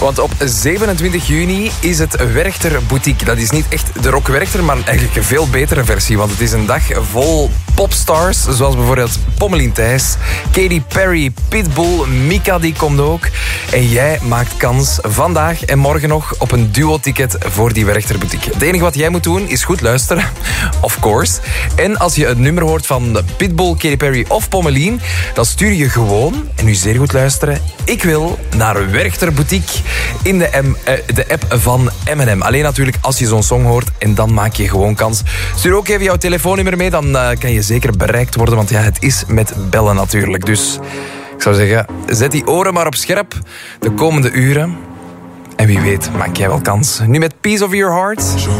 Want op 27 juni is het Werchter Boutique. Dat is niet echt de Rock Werchter, maar eigenlijk een veel betere versie. Want het is een dag vol popstars, zoals bijvoorbeeld Pommelien Thijs, Katy Perry, Pitbull, Mika die komt ook. En jij maakt kans vandaag en morgen nog op een duo-ticket voor die Werchter Boutique. Het enige wat jij moet doen is goed luisteren, of course. En als je het nummer hoort van Pitbull, Katy Perry of Pommelien, dan stuur je gewoon, en nu zeer goed luisteren, ik wil naar Werchter Boutique in de app van M&M. Alleen natuurlijk als je zo'n song hoort en dan maak je gewoon kans. Stuur ook even jouw telefoonnummer mee, dan kan je zeker bereikt worden, want ja, het is met bellen natuurlijk. Dus ik zou zeggen, zet die oren maar op scherp de komende uren. En wie weet, maak jij wel kans. Nu met Piece of Your Heart.